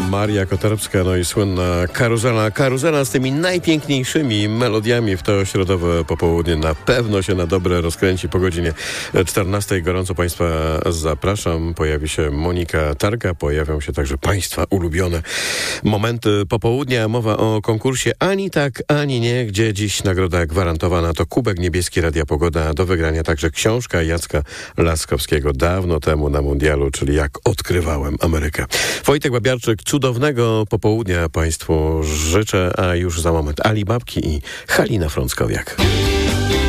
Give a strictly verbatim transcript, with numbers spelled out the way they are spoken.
Maria Koterbska, no i słynna karuzela. Karuzela z tymi najpiękniejszymi melodiami w to środowe popołudnie na pewno się na dobre rozkręci. Po godzinie czternastej gorąco Państwa zapraszam. Pojawi się Monika Targa, pojawią się także Państwa ulubione momenty popołudnia. Mowa o konkursie Ani tak, ani nie, gdzie dziś nagroda gwarantowana to kubek niebieski Radia Pogoda. Do wygrania także książka Jacka Laskowskiego dawno temu na mundialu, czyli Jak odkrywałem Amerykę. Wojtek Babiarczyk, cudownego popołudnia Państwu życzę, a już za moment Ali Babki i Halina Frąckowiak.